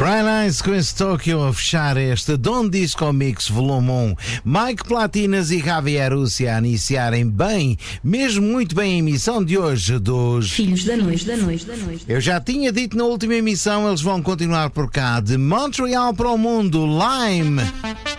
Nice com esse Tokyo a fechar este Don Disco Mix Volume 1. Mike Platinas e Javier Russia a iniciarem bem, mesmo muito bem a emissão de hoje dos Filhos da Noite. Eu já tinha dito na última emissão, eles vão continuar por cá. De Montreal para o mundo, Lime.